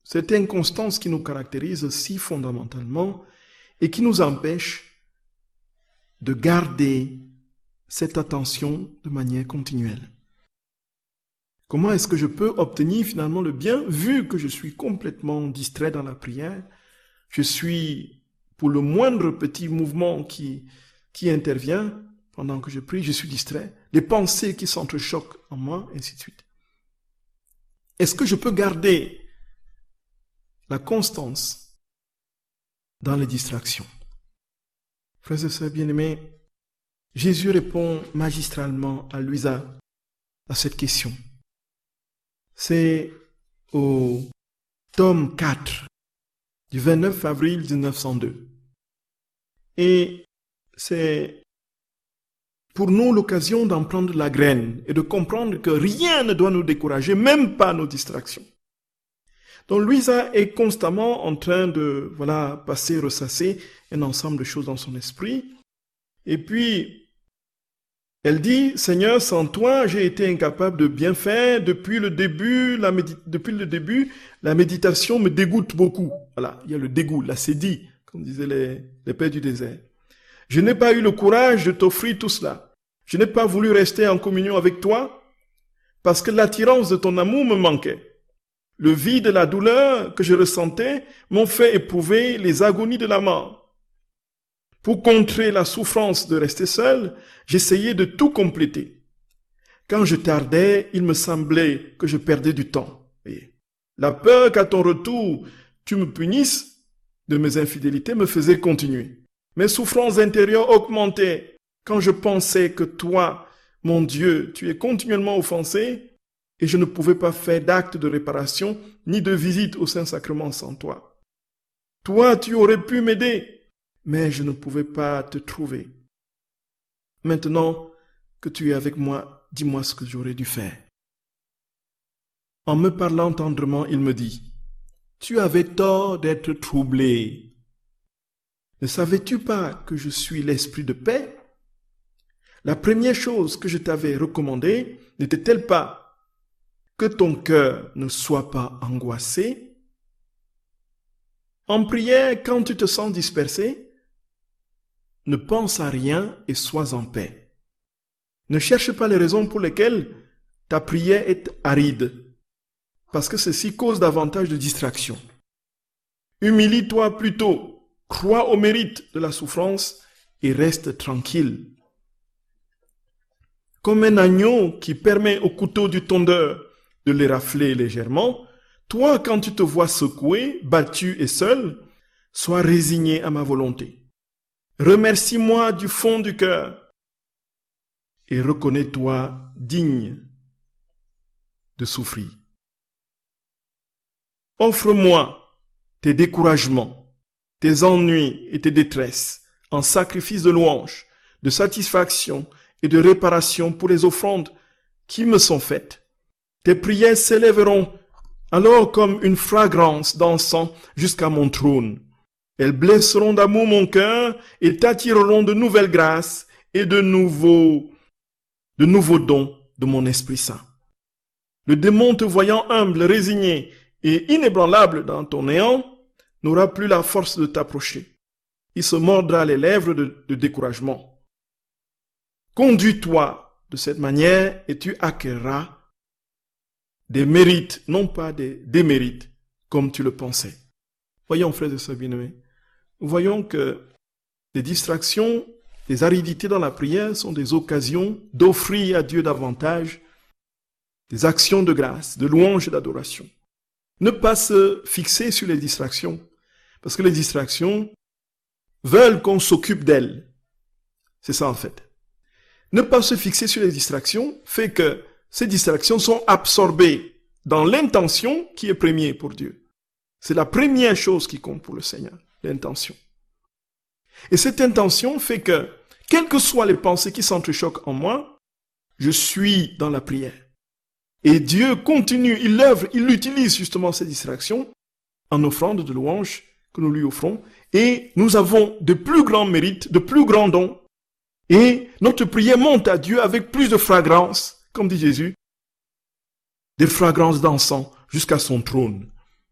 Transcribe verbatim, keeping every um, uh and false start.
cette inconstance qui nous caractérise si fondamentalement et qui nous empêche de garder cette attention de manière continuelle. Comment est-ce que je peux obtenir finalement le bien, vu que je suis complètement distrait dans la prière? Je suis, pour le moindre petit mouvement qui, qui intervient pendant que je prie, je suis distrait. Les pensées qui s'entrechoquent en moi, ainsi de suite. Est-ce que je peux garder la constance dans les distractions? Frères et sœurs bien-aimés, Jésus répond magistralement à Luisa à cette question. C'est au tome quatre du vingt-neuf avril mille neuf cent deux. Et c'est pour nous l'occasion d'en prendre la graine et de comprendre que rien ne doit nous décourager, même pas nos distractions. Donc Luisa est constamment en train de voilà passer, ressasser un ensemble de choses dans son esprit. Et puis, elle dit, Seigneur, sans toi, j'ai été incapable de bien faire. Depuis le début, la, médi- depuis le début, la méditation me dégoûte beaucoup. Voilà, il y a le dégoût, la sédie, comme disaient les, les pères du désert. Je n'ai pas eu le courage de t'offrir tout cela. Je n'ai pas voulu rester en communion avec toi parce que l'attirance de ton amour me manquait. Le vide et la douleur que je ressentais m'ont fait éprouver les agonies de la mort. Pour contrer la souffrance de rester seul, j'essayais de tout compléter. Quand je tardais, il me semblait que je perdais du temps. Et la peur qu'à ton retour, tu me punisses de mes infidélités me faisait continuer. Mes souffrances intérieures augmentaient quand je pensais que toi, mon Dieu, tu es continuellement offensé et je ne pouvais pas faire d'acte de réparation ni de visite au Saint-Sacrement sans toi. Toi, tu aurais pu m'aider, mais je ne pouvais pas te trouver. Maintenant que tu es avec moi, dis-moi ce que j'aurais dû faire. En me parlant tendrement, il me dit, « Tu avais tort d'être troublé. Ne savais-tu pas que je suis l'esprit de paix? La première chose que je t'avais recommandée n'était-elle pas que ton cœur ne soit pas angoissé? En prière, quand tu te sens dispersé, ne pense à rien et sois en paix. Ne cherche pas les raisons pour lesquelles ta prière est aride, parce que ceci cause davantage de distraction. Humilie-toi plutôt, crois au mérite de la souffrance et reste tranquille. Comme un agneau qui permet au couteau du tondeur de les rafler légèrement, toi, quand tu te vois secoué, battu et seul, sois résigné à ma volonté. Remercie-moi du fond du cœur et reconnais-toi digne de souffrir. Offre-moi tes découragements, tes ennuis et tes détresses en sacrifice de louange, de satisfaction et de réparation pour les offrandes qui me sont faites. Tes prières s'élèveront alors comme une fragrance d'encens jusqu'à mon trône. Elles blesseront d'amour mon cœur et t'attireront de nouvelles grâces et de nouveaux, de nouveaux dons de mon Esprit Saint. Le démon te voyant humble, résigné et inébranlable dans ton néant, n'aura plus la force de t'approcher. Il se mordra les lèvres de, de découragement. Conduis-toi de cette manière et tu acquerras des mérites, non pas des démérites, comme tu le pensais. Voyons, frères et sœurs bien-aimés, nous voyons que les distractions, les aridités dans la prière sont des occasions d'offrir à Dieu davantage des actions de grâce, de louange et d'adoration. Ne pas se fixer sur les distractions, parce que les distractions veulent qu'on s'occupe d'elles. C'est ça en fait. Ne pas se fixer sur les distractions fait que ces distractions sont absorbées dans l'intention qui est première pour Dieu. C'est la première chose qui compte pour le Seigneur, l'intention. Et cette intention fait que, quelles que soient les pensées qui s'entrechoquent en moi, je suis dans la prière. Et Dieu continue, il œuvre, il utilise justement ces distractions en offrande de louanges que nous lui offrons. Et nous avons de plus grands mérites, de plus grands dons. Et notre prière monte à Dieu avec plus de fragrance, comme dit Jésus, des fragrances d'encens jusqu'à son trône.